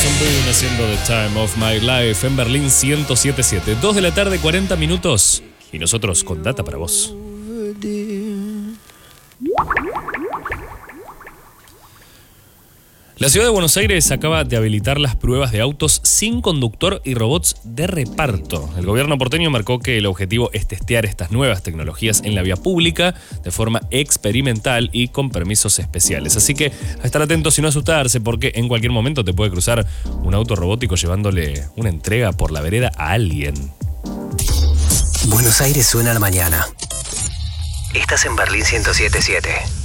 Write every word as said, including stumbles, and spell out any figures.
Jason Boone haciendo The Time of My Life en Berlín ciento siete punto siete. dos de la tarde, cuarenta minutos. Y nosotros con data para vos. La ciudad de Buenos Aires acaba de habilitar las pruebas de autos sin conductor y robots de reparto. El gobierno porteño marcó que el objetivo es testear estas nuevas tecnologías en la vía pública de forma experimental y con permisos especiales. Así que a estar atentos y no asustarse, porque en cualquier momento te puede cruzar un auto robótico llevándole una entrega por la vereda a alguien. Buenos Aires suena a la mañana. Estás en Berlín ciento siete punto siete.